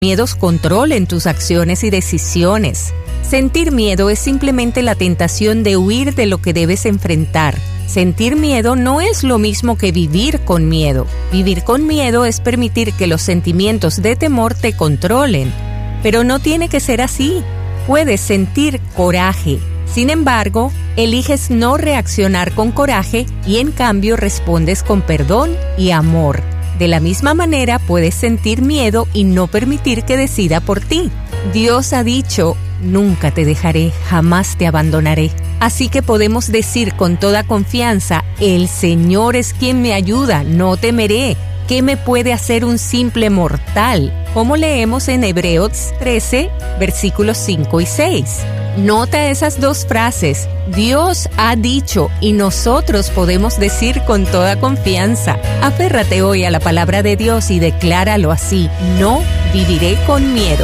Miedos controlen tus acciones y decisiones. Sentir miedo es simplemente la tentación de huir de lo que debes enfrentar. Sentir miedo no es lo mismo que vivir con miedo. Vivir con miedo es permitir que los sentimientos de temor te controlen. Pero no tiene que ser así. Puedes sentir coraje. Sin embargo, eliges no reaccionar con coraje y en cambio respondes con perdón y amor. De la misma manera, puedes sentir miedo y no permitir que decida por ti. Dios ha dicho, nunca te dejaré, jamás te abandonaré. Así que podemos decir con toda confianza, el Señor es quien me ayuda, no temeré. ¿Qué me puede hacer un simple mortal? Como leemos en Hebreos 13, versículos 5 y 6. Nota esas dos frases. Dios ha dicho y nosotros podemos decir con toda confianza. Aférrate hoy a la palabra de Dios y decláralo así. No viviré con miedo.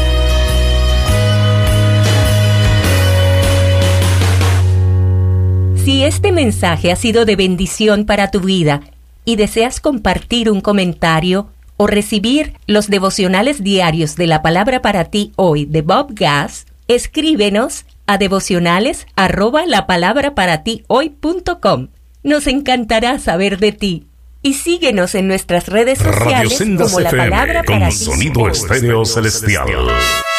Si este mensaje ha sido de bendición para tu vida y deseas compartir un comentario o recibir los devocionales diarios de la palabra para ti hoy de Bob Gass, escríbenos a devocionales@lapalabraparatihoy.com. Nos encantará saber de ti. Y síguenos en nuestras redes sociales Radio Sendas como La FM, Palabra con para Ti. sonido estéreo celestial.